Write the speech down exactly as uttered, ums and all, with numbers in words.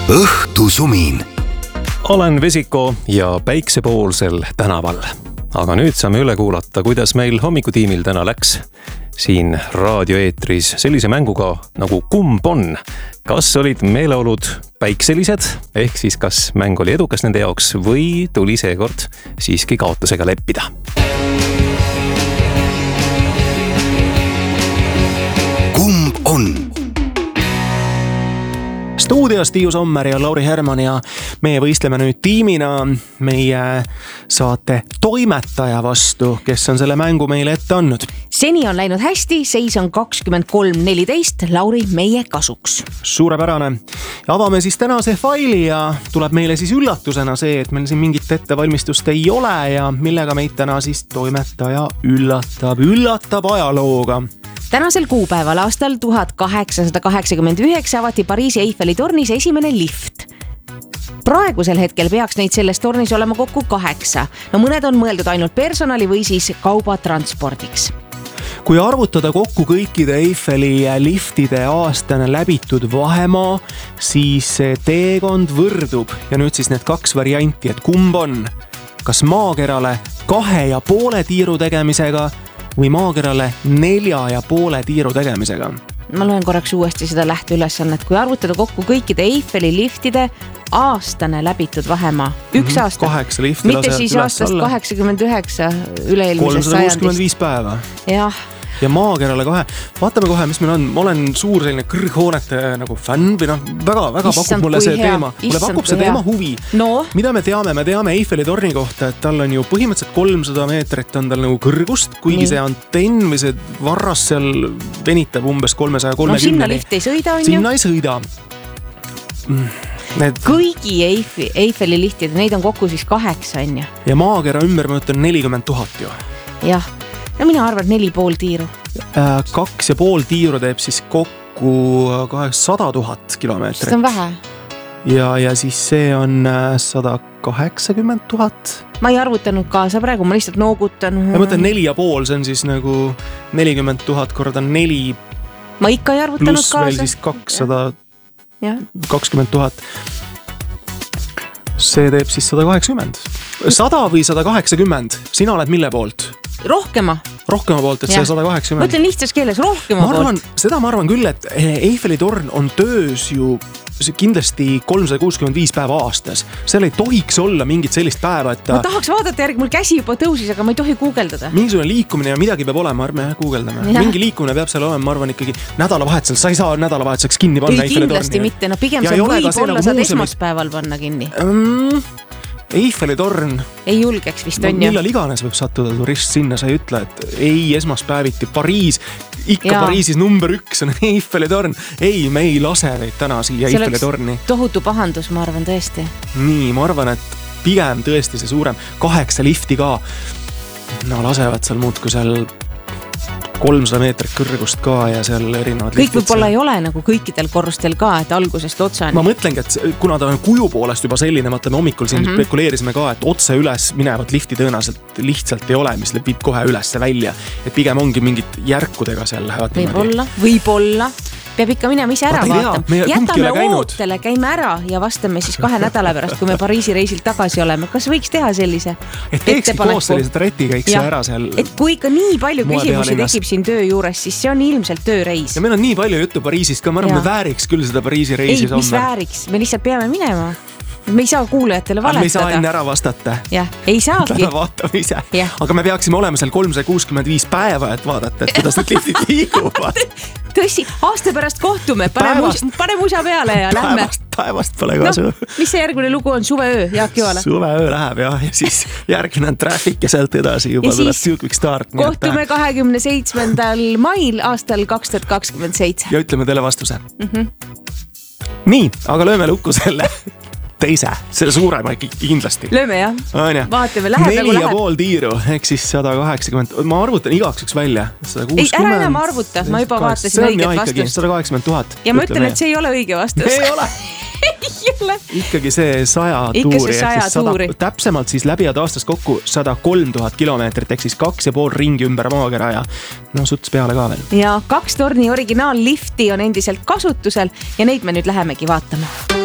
õhtusumin. Olen Vesiko ja päiksepoolsel tänaval. Aga nüüd saame üle kuulata, kuidas meil hommikutiimil täna läks. Siin raadioeetris sellise mänguga nagu Kumb on. Kas olid meeleolud päikselised, ehk siis kas mäng oli edukas nende jaoks või tuli seekord siiski kaotusega leppida? Kumb on? Stuudios Tiiu Sommer ja Lauri Herman ja meie võistleme nüüd tiimina meie saate toimetaja vastu, kes on selle mängu meile ette andnud. Seni on läinud hästi, seis on kakskümmend kolm neliteist, Lauri meie kasuks. Suurepärane. Avame siis tänase faili ja tuleb meile siis üllatusena see, et meil siin mingit ettevalmistust ei ole ja millega meid täna siis toimetaja üllatab, üllatab ajalooga. Tänasel kuupäeval aastal tuhat kaheksasada kaheksakümmend üheksa avati Pariisi Eiffeli tornis esimene lift. Praegusel hetkel peaks neid selles tornis olema kokku kaheksa. No mõned on mõeldud ainult personali või siis kaubatranspordiks. Kui arvutada kokku kõikide Eiffeli liftide aastane läbitud vahemaa, siis see teekond võrdub. Ja nüüd siis need kaks varianti, et kumb on? Kas maakerale kahe ja poole tiiru tegemisega või maakerale nelja ja poole tiiru tegemisega? Ma loen korraks uuesti seda lähteülesannet. Kui arvutada kokku kõikide Eiffeli liftide aastane läbitud vahemaa. Üks mm-hmm. aasta. Kaheksa lifti mitte lased siis üles aastast alla. kaheksakümmend üheksa üle-eelmisest kolmsada kuuskümmend viis päeva. Jah. Ja maakerale kahe. Vaatame kohe, mis meil on. Ma olen suur selline kõrghoonete nagu fänn või noh, väga, väga Issand, pakub mulle see hea. teema. Mulle Issand, pakub see hea. teema huvi. No? Mida me teame? Me teame Eiffeli torni kohta, et tal on ju põhimõtteliselt kolmsada meetrit on tal nagu kõrgust, kuigi Nii. see antenn või see varras seal venitab umbes kolmesaja kolmekümne. No sinna lift ei sõida, on ju? Sinna ei sõida. Need... Kõigi Eiffeli, Eiffeli lihtid, neid on kokku siis kaheksa, on ju? Ja maakera ümber mõõt on nelikümmend tuhat ju. Jah. No mina arvan neli pool tiiru. Kaks ja pool tiiru teeb siis kokku sada tuhat kilomeetrit. See on vähe. Ja, ja siis see on sada kaheksakümmend tuhat. Ma ei arvutanud kaasa praegu, ma lihtsalt noogutan. Ma mõtlen neli ja pool, see on siis nagu nelikümmend tuhat korda neli. Ma ikka ei arvutanud kaasa. kaasa. Pluss veel siis kakssada kakskümmend tuhat. See teeb siis sada kaheksakümmend. sada või sada kaheksakümmend. Sina oled mille poolt? Rohkema. Rohkema poolt, et ja. see sada kaheksakümmend. Ma ütlen lihtsas keeles, rohkema ma arvan, poolt. Seda ma arvan küll, et Eiffeli torn on töös ju kindlasti kolmsada kuuskümmend viis päeva aastas. Seal ei tohiks olla mingit sellist päeva, et ta... Ma tahaks vaadata järgi, mul käsi juba tõusis, aga ma ei tohi guugeldada. Mingisugune liikumine ja midagi peab olema, arme guugeldame. Ja. Mingi liikumine peab seal olema, ma arvan ikkagi nädalavahetusel. Sa ei saa nädalavahetuseks kinni panna Eiffeli torni. Kindlasti mitte, no pigem sa võib olla nagu saad esmaspäeval panna kinni. Mm, Eiffeli torn. Ei julgeks vist no, on ju. Millal iganes võib sattuda turist sinna, sa ei ütle, et ei esmaspäeviti Pariis, ikka ja. Pariisis number üks on Eiffeli torn. Ei, me ei lase neid täna siia see Eiffeli torni. Tohutu pahandus, ma arvan tõesti. Nii, ma arvan, et pigem tõesti see suurem kaheksa lifti ka. No lasevad seal muudku seal kolmsada meetrit kõrgust ka ja seal erinevad kõik võib-olla ei ole nagu kõikidel korrustel ka, et algusest otsani. Ma mõtlengi, et kuna ta on kuju poolest juba selline, mõtleme hommikul siin mm-hmm. spekuleerisime ka, et otse üles minevat lifti tõenäoliselt lihtsalt ei ole, mis viib kohe ülesse välja. Et pigem ongi mingid järkudega seal lähevad. Võib-olla, võib-olla. Peab ikka minema ise ära vaatama. Jätame ootele, käime ära ja vastame siis kahe nädala pärast, kui me Pariisi reisilt tagasi oleme. Kas võiks teha sellise et teeksid koos sellise tretikäikse ära seal? Et kui ikka nii palju küsimusi tekib siin töö juures, siis see on ilmselt tööreis. Ja meil on nii palju juttu Pariisist ka, ma arvan, me vääriks küll seda Pariisi reisi. Ei, mis vääriks? Me lihtsalt peame minema. Me ei saa kuulajatele valetada. Me ei saa enne ära vastata. Jah, ei saagi. Täna vaatame ise. Ja. Aga me peaksime olema seal kolmsada kuuskümmend viis päeva, et vaadata, et kuidas need liftid liiguvad. Tõsi, aasta pärast kohtume, pane, päevast, mus, pane musa peale ja lähme. Päevast, päevast pole kasu. No, mis see järgmine lugu on? Suveöö, Jaak Joala? Suveöö läheb jah, ja siis järgmine on traffic ja sealt edasi juba tuleb Quick Start. Kohtume kahekümne seitsmendal mail aastal kaks tuhat kakskümmend seitse. Ja ütleme teile vastuse. Mm-hmm. Nii, aga lööme lukku selle teise, selle suurema kindlasti. Lööme jah, vaatame, läheb neli nagu läheb. Neli ja pool tiiru, ehk siis sada kaheksakümmend. Ma arvutan igaks üks välja. sada kuuskümmend. Ei, ära enam arvuta, ma juba vaatasin õiget vastust. sada kaheksakümmend tuhat. Ja ma ütlen, et see ei ole õige vastus. Ei ole. ei ole. Ikkagi see saja Ikka tuuri. See saja tuuri. Täpsemalt siis läbijad aastas kokku sada kolm tuhat kilomeetrit, ehk siis kaks ja pool ringi ümber maakera ja no suts peale ka veel. Ja kaks torni originaallifti on endiselt kasutusel ja neid me nüüd lähemegi vaatama.